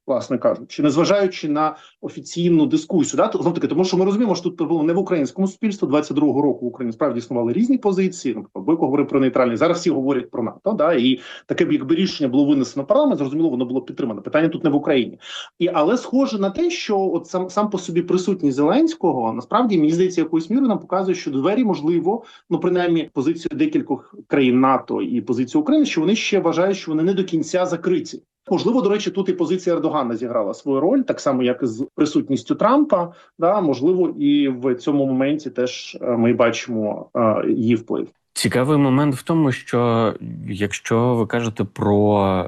власне кажучи, незважаючи на офіційну дискусію. Да? Знов таки, тому що ми розуміємо, що тут було не в українському суспільстві 22-го року в Україні справді існували різні позиції. Наприклад, Бойко говорив про нейтральність, зараз всі говорять про НАТО. Да? І таке б, якби рішення було винесено в парламент, зрозуміло, воно було підтримано. Питання тут не в Україні. Але схоже на те, що от сам по собі присутність Зеленського, насправді, мені здається, якоюсь мірою нам показує, що двері, можливо, ну, принаймні, позицію декількох країн НАТО і позицію України, що вони ще вважають, що вони не до кінця закриті. Можливо, до речі, тут і позиція Ердогана зіграла свою роль, так само, як і з присутністю Трампа. Да, можливо, і в цьому моменті теж ми бачимо її вплив. Цікавий момент в тому, що якщо ви кажете про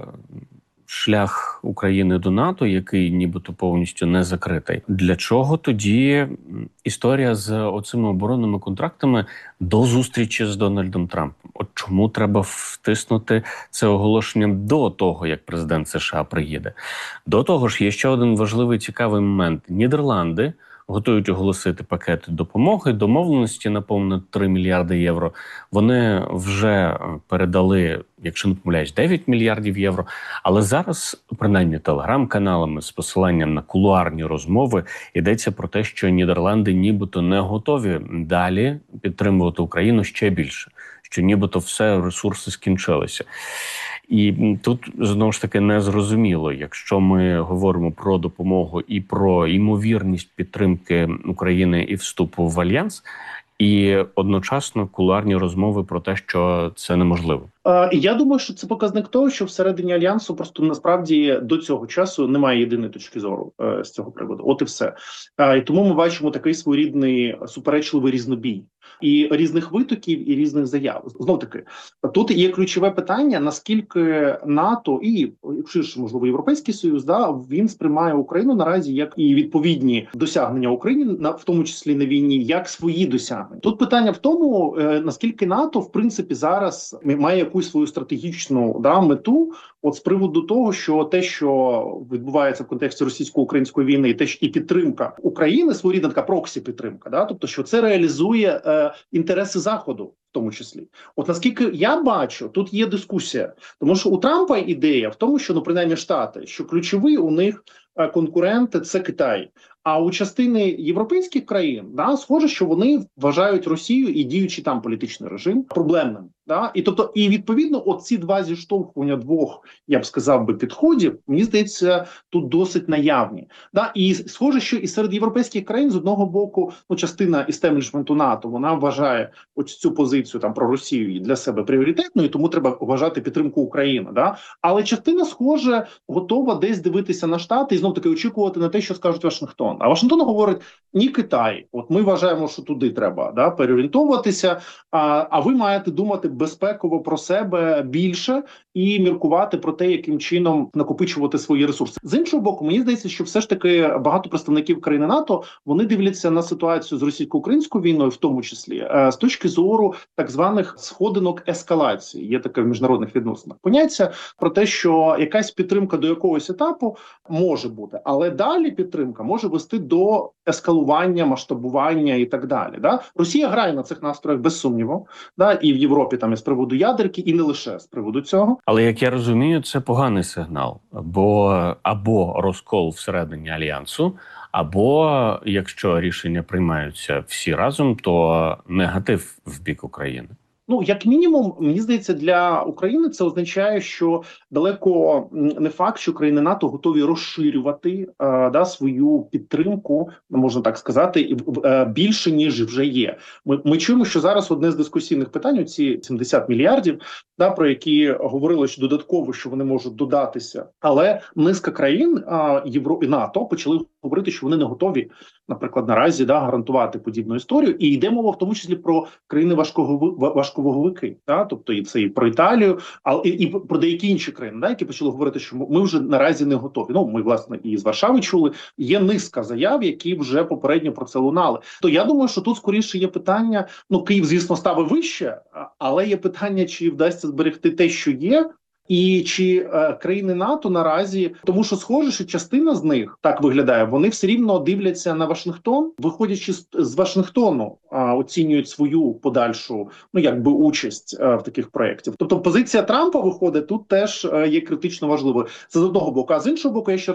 шлях України до НАТО, який нібито повністю не закритий, для чого тоді історія з оцими оборонними контрактами до зустрічі з Дональдом Трампом? От чому треба втиснути це оголошенням до того, як президент США приїде? До того ж, є ще один важливий цікавий момент. Нідерланди готують оголосити пакети допомоги, домовленості на понад 3 мільярди євро. Вони вже передали, якщо не помиляюсь, 9 мільярдів євро. Але зараз, принаймні телеграм-каналами з посиланням на кулуарні розмови, йдеться про те, що Нідерланди нібито не готові далі підтримувати Україну ще більше. Що нібито все, ресурси скінчилися. І тут, знову ж таки, незрозуміло, якщо ми говоримо про допомогу і про ймовірність підтримки України і вступу в Альянс, і одночасно кулуарні розмови про те, що це неможливо. Я думаю, що це показник того, що всередині Альянсу просто насправді до цього часу немає єдиної точки зору з цього приводу. От і все. І тому ми бачимо такий своєрідний суперечливий різнобій. І різних витоків, і різних заяв. Знов-таки, тут є ключове питання, наскільки НАТО і, ширше, можливо, Європейський Союз, да, він сприймає Україну наразі як і відповідні досягнення України, в тому числі на війні, як свої досягнення. Тут питання в тому, наскільки НАТО, в принципі, зараз має якусь свою стратегічну мету, от з приводу того, що те, що відбувається в контексті російсько-української війни, і підтримка України, своєрідна така проксі-підтримка, да, тобто, що це реалізує інтереси Заходу, в тому числі. От наскільки я бачу, тут є дискусія. Тому що у Трампа ідея в тому, що, ну, принаймні, Штати, що ключовий у них конкуренти – це Китай. А у частини європейських країн, да, схоже, що вони вважають Росію і діючий там політичний режим проблемним. Да? І відповідно, оці два зіштовхування двох, я б сказав би, підходів, мені здається, тут досить наявні. Да? І схоже, що і серед європейських країн, з одного боку, ну, частина істеблішменту НАТО, вона вважає ось цю позицію там про Росію для себе пріоритетною, тому треба вважати підтримку України. Да? Але частина, схоже, готова десь дивитися на Штати і знов-таки очікувати на те, що скажуть Вашингтон. А Вашингтон говорить, ні, Китай, от ми вважаємо, що туди треба переорієнтовуватися, а ви маєте думати безпеково про себе більше і міркувати про те, яким чином накопичувати свої ресурси. З іншого боку, мені здається, що все ж таки багато представників країни НАТО, вони дивляться на ситуацію з російсько-українською війною, в тому числі, з точки зору так званих сходинок ескалації. Є таке в міжнародних відносинах поняття про те, що якась підтримка до якогось етапу може бути, але далі підтримка може вести до ескалування, масштабування і так далі. Да? Росія грає на цих настроях без сумніву, да? І в Європі там і з приводу ядерки, і не лише з приводу цього. Але, як я розумію, це поганий сигнал, бо або розкол всередині Альянсу, або, якщо рішення приймаються всі разом, то негатив в бік України. Ну, як мінімум, мені здається, для України це означає, що далеко не факт, що країни НАТО готові розширювати свою підтримку, можна так сказати, більше, ніж вже є. Ми чуємо, що зараз одне з дискусійних питань, ці 70 мільярдів, про які говорили, що додатково, що вони можуть додатися. Але низка країн Європи і НАТО почали говорити, що вони не готові, наприклад, наразі гарантувати подібну історію. І йде мова в тому числі про країни важковаговики, тобто і це і про Італію, але і про деякі інші країни, які почали говорити, що ми вже наразі не готові. Ну, ми, власне, і з Варшави чули. Є низка заяв, які вже попередньо про це лунали. То я думаю, що тут скоріше є питання, ну, Київ, звісно, ставить вище, але є питання, чи вдасться зберегти те, що є, і чи країни НАТО наразі, тому що схоже, що частина з них, так виглядає, вони все рівно дивляться на Вашингтон, виходячи з Вашингтону, оцінюють свою подальшу, участь в таких проєктах. Тобто позиція Трампа, виходить, тут теж є критично важливою. Це з одного боку. А з іншого боку, я ще